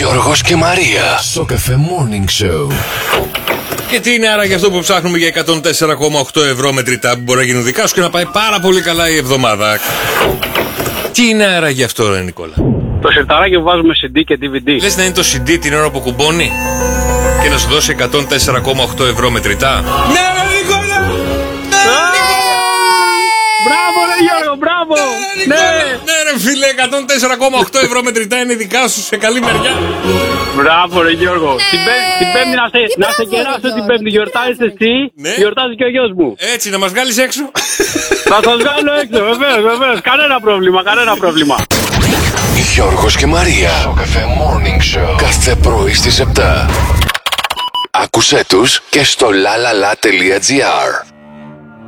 Γιώργος και Μαρία. Σοκαφέ Morning Show. Και τι είναι άραγε αυτό που ψάχνουμε για 104,8 ευρώ μετρητά που μπορεί να γίνουν δικά σου και να πάει πάρα πολύ καλά η εβδομάδα. Τι είναι άραγε αυτό, ρε Νικόλα? Το σιρταράκι που βάζουμε CD και DVD. Λες να είναι το CD την ώρα που κουμπώνει και να σου δώσει 104,8 ευρώ μετρητά? Ναι, ρε Νικόλα! Μπράβο, ρε Γιώργο, μπράβο! Ναι, ρε φίλε, 104,8 ευρώ μετρητά είναι δικά σου σε καλή μεριά. Μπράβο, ρε Γιώργο. Την Πέμπτη να σε κεράσω την Πέμπτη. Γιορτάζεις εσύ, γιορτάζει και ο γιος μου. Έτσι, να μας βγάλεις έξω. Θα σας βγάλω έξω, βεβαίως. Κανένα πρόβλημα. Γιώργος και Μαρία. Σοκαφέ Morning Show. Κάθε πρωί στις 7. Άκουσέ τους και στο lalala.gr.